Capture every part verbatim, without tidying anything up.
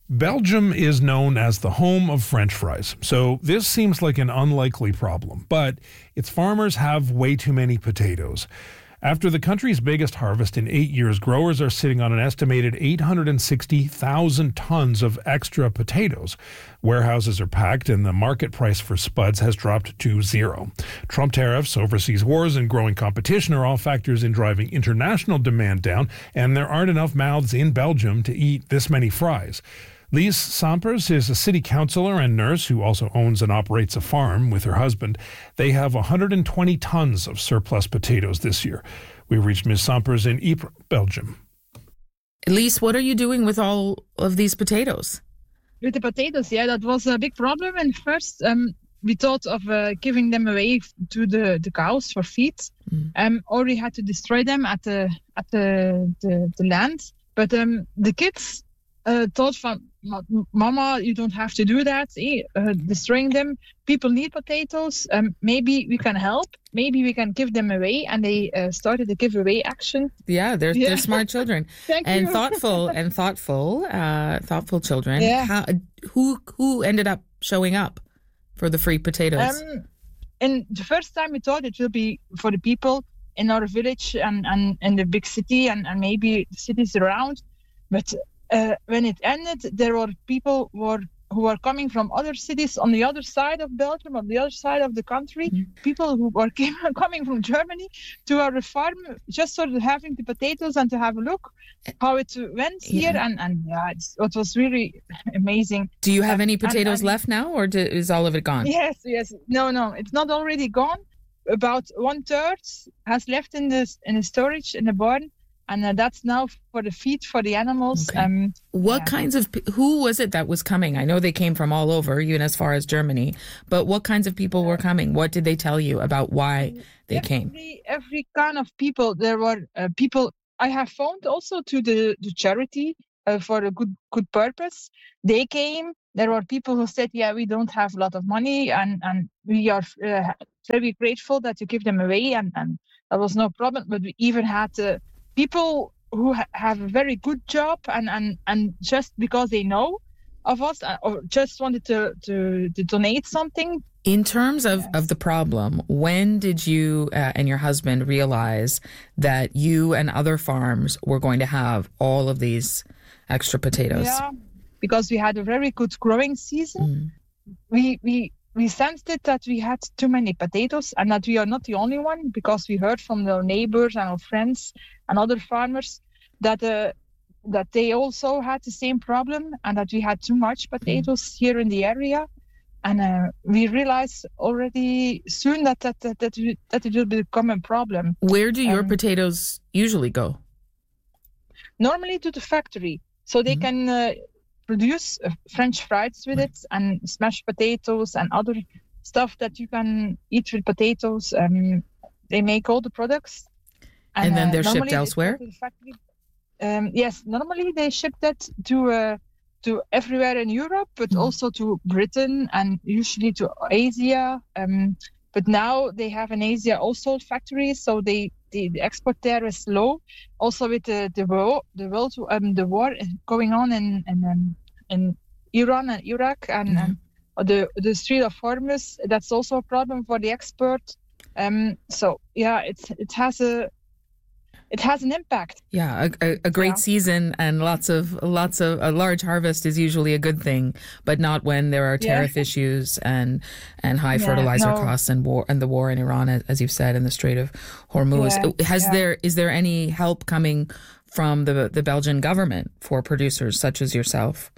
Belgium is known as the home of French fries, so this seems like an unlikely problem, but its farmers have way too many potatoes. After the country's biggest harvest in eight years, growers are sitting on an estimated eight hundred sixty thousand tons of extra potatoes. Warehouses are packed and the market price for spuds has dropped to zero. Trump tariffs, overseas wars, and growing competition are all factors in driving international demand down, and there aren't enough mouths in Belgium to eat this many fries. Lise Sampers is a city councillor and nurse who also owns and operates a farm with her husband. They have one hundred twenty tons of surplus potatoes this year. We reached Miz Sampers in Ypres, Belgium. Lise, what are you doing with all of these potatoes? With the potatoes, yeah, that was a big problem. And first, um, we thought of uh, giving them away to the, the cows for feed, mm. um, or we had to destroy them at the at the the, the land. But um, the kids uh, thought from, Mama, you don't have to do that, eh? uh, destroying them. People need potatoes. Um, maybe we can help. Maybe we can give them away. And they uh, started the giveaway action. Yeah, they're yeah. they're smart children. Thank and you. thoughtful and thoughtful, uh, thoughtful children. Yeah. How, who who ended up showing up for the free potatoes? Um, and the first time we thought it will be for the people in our village and and in the big city and, and maybe the cities around, but. Uh, when it ended, there were people who were, who were coming from other cities on the other side of Belgium, on the other side of the country. Mm. People who were came, coming from Germany to our farm, just sort of having the potatoes and to have a look how it went yeah. here. And, and yeah, it's, it was really amazing. Do you have um, any potatoes and, and, left now, or do, is all of it gone? Yes, yes. No, no, it's not already gone. About one third has left in the, in the storage in the barn. And uh, that's now for the feed for the animals. Okay. Um, what yeah. kinds of, who was it that was coming? I know they came from all over, even as far as Germany. But what kinds of people were coming? What did they tell you about why they every, came? Every kind of people. There were uh, people, I have found also to the, the charity uh, for a good good purpose. They came. There were people who said, yeah, we don't have a lot of money and, and we are uh, very grateful that you give them away. And, and that was no problem. But we even had... Uh, people who ha- have a very good job and, and, and just because they know of us or just wanted to, to, to donate something. In terms of, yes. of the problem, when did you uh, and your husband realize that you and other farms were going to have all of these extra potatoes? Yeah, because we had a very good growing season. Mm. We we we sensed it that we had too many potatoes and that we are not the only one, because we heard from our neighbors and our friends and other farmers that uh, that they also had the same problem and that we had too much potatoes mm. here in the area. And uh, we realized already soon that that that, that, we, that it will become a problem. Where do your um, potatoes usually go? Normally to the factory. So they mm. can... Uh, produce uh, French fries with right. it and smashed potatoes and other stuff that you can eat with potatoes. Um, they make all the products. And, and then they're uh, shipped elsewhere? The um, yes, normally they ship that to uh, to everywhere in Europe, but mm. also to Britain and usually to Asia. Um, but now they have in Asia also factories, so they The, the export there is low. Also with the the war, the world, um, the war going on in in, um, in Iran and Iraq and mm-hmm. um, the the Strait of Hormuz, that's also a problem for the export. Um, so yeah, it's it has a it has an impact. Yeah, a, a, a great yeah. season and lots of lots of a large harvest is usually a good thing, but not when there are tariff yeah. issues and and high yeah, fertilizer no. costs and war and the war in Iran, as you've said, in the Strait of Hormuz. Yeah, Has yeah. there is there any help coming from the the Belgian government for producers such as yourself?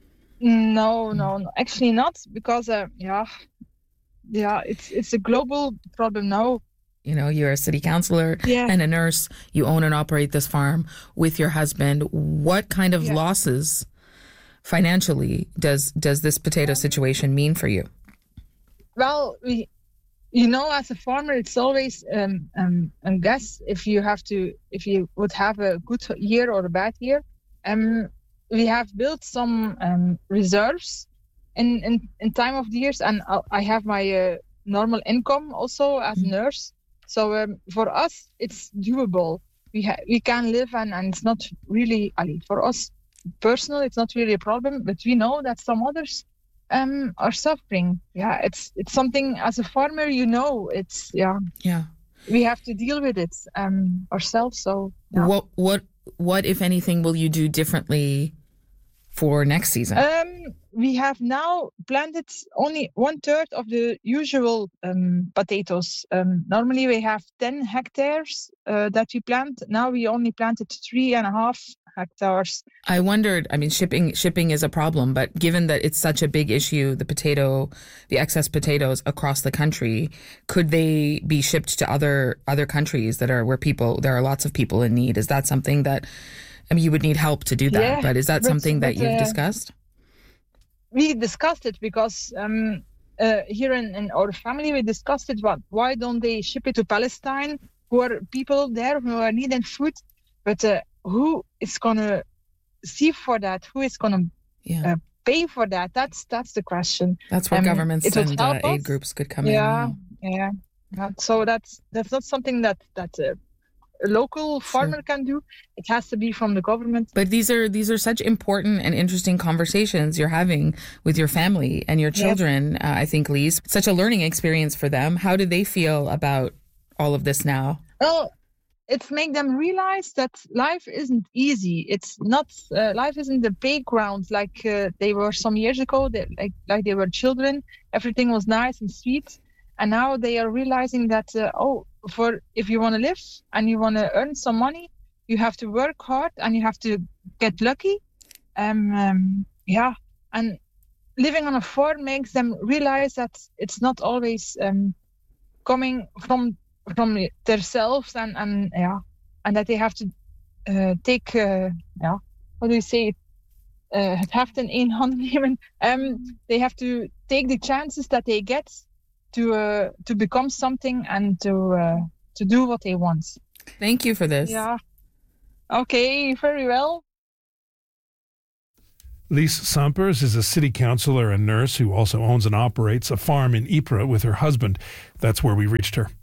No, no, no. Actually not, because uh, yeah, yeah, it's it's a global problem now. You know, you're a city councillor yeah. and a nurse. You own and operate this farm with your husband. What kind of yeah. losses financially does does this potato situation mean for you? Well, we, you know, as a farmer, it's always um, um, a guess if you have to, if you would have a good year or a bad year. Um, we have built some um, reserves in, in in time of the years, and I have my uh, normal income also as a nurse. So um, for us, it's doable. We ha- we can live, and, and it's not really, Ali, for us, personal. It's not really a problem, but we know that some others um, are suffering. Yeah, it's it's something as a farmer, you know, it's yeah, yeah. We have to deal with it um, ourselves. So yeah. what what what if anything will you do differently for next season? Um, we have now planted only one third of the usual um, potatoes. Um, normally we have ten hectares uh, that we plant. Now we only planted three and a half hectares. I wondered, I mean, shipping shipping is a problem, but given that it's such a big issue, the potato, the excess potatoes across the country, could they be shipped to other other countries that are where people, there are lots of people in need? Is that something that, I mean, you would need help to do that, yeah, but is that but, something but, that you've uh, discussed? We discussed it because um, uh, here in, in our family, we discussed it. But why don't they ship it to Palestine, who are people there who are needing food? But uh, who is going to see for that? Who is going to yeah. uh, pay for that? That's that's the question. That's where um, governments and uh, aid groups could come yeah, in. Yeah, yeah, yeah. So that's that's not something that that uh, a local farmer sure. can do. It has to be from the government. But these are these are such important and interesting conversations you're having with your family and your children. Yep. Uh, I think, Lise, such a learning experience for them. How do they feel about all of this now? Well, it's make them realize that life isn't easy. It's not uh, life isn't the playground like uh, they were some years ago. They, like like they were children. Everything was nice and sweet, and now they are realizing that uh, oh, for if you want to live and you want to earn some money, you have to work hard and you have to get lucky. Um, um, yeah, and living on a farm makes them realize that it's not always um, coming from. from themselves and, and yeah and that they have to uh, take uh, yeah how do you say it uh, het heft in één hand nemen. Um, they have to take the chances that they get to uh, to become something and to uh, to do what they want. Thank you for this. Yeah. Okay, very well. Lise Sampers is a city councillor and nurse who also owns and operates a farm in Ypres with her husband. That's where we reached her.